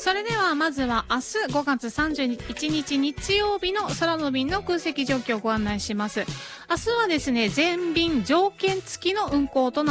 それではまずは明日5月31日日曜日の空の便の空席状況をご案内します。明日はですね、全便条件付きの運航となって